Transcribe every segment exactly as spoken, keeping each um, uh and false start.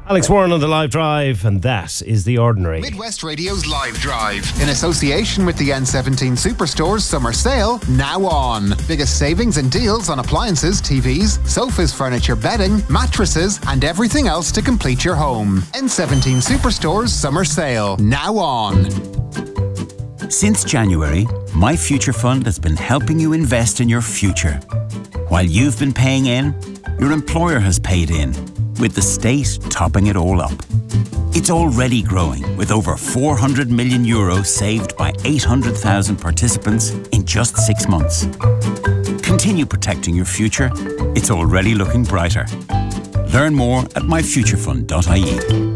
Alex Warren on the Live Drive, and that is The Ordinary. Midwest Radio's Live Drive, in association with the N seventeen Superstore's Summer Sale, now on. Biggest savings and deals on appliances, T Vs, sofas, furniture, bedding, mattresses, and everything else to complete your home. N seventeen Superstore's Summer Sale, now on. Since January, My Future Fund has been helping you invest in your future. While you've been paying in, your employer has paid in, with the state topping it all up. It's already growing, with over four hundred million euros saved by eight hundred thousand participants in just six months. Continue protecting your future. It's already looking brighter. Learn more at my future fund dot I E.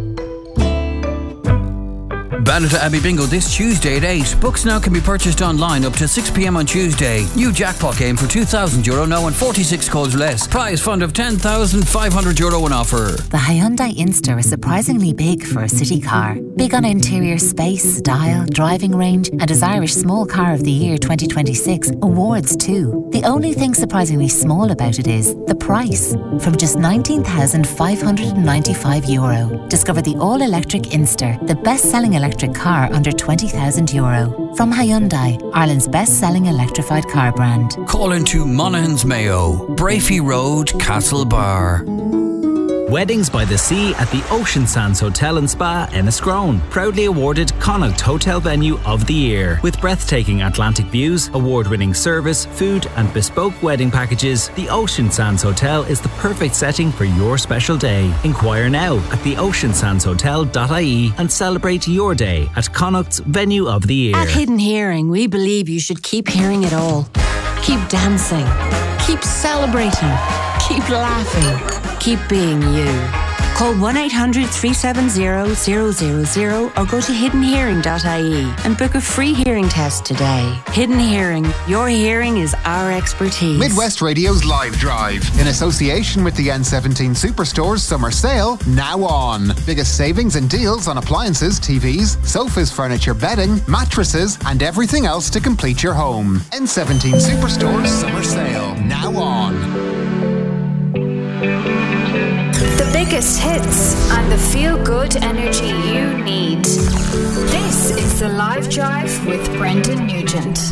Ballata Abbey Bingo this Tuesday at eight. Books now can be purchased online up to six p m on Tuesday. New jackpot game for two thousand euro now and forty-six calls less. Prize fund of ten thousand five hundred euro on offer. The Hyundai Inster is surprisingly big for a city car. Big on interior space, style, driving range, and as Irish Small Car of the Year twenty twenty-six awards too. The only thing surprisingly small about it is the price. From just nineteen thousand five hundred ninety-five euro. Discover the all-electric Inster, the best-selling electric car under twenty thousand euro. From Hyundai, Ireland's best-selling electrified car brand. Call into Monaghan's Mayo, Brafey Road, Castlebar. Weddings by the Sea at the Ocean Sands Hotel and Spa, Enniscrone. Proudly awarded Connaught Hotel Venue of the Year. With breathtaking Atlantic views, award-winning service, food and bespoke wedding packages, the Ocean Sands Hotel is the perfect setting for your special day. Inquire now at the ocean sands hotel dot I E and celebrate your day at Connaught's Venue of the Year. At Hidden Hearing, we believe you should keep hearing it all. Keep dancing. Keep celebrating. Keep laughing. Keep being you. Call one eight hundred three seven zero zero zero zero or go to hidden hearing dot I E and book a free hearing test today. Hidden Hearing. Your hearing is our expertise. Midwest Radio's Live Drive, in association with the N seventeen Superstore's Summer Sale, now on. Biggest savings and deals on appliances, T Vs, sofas, furniture, bedding, mattresses, and everything else to complete your home. N seventeen Superstore's Summer Sale, now on. The biggest hits and the feel-good energy you need. This is the Live Drive with Brendan Nugent.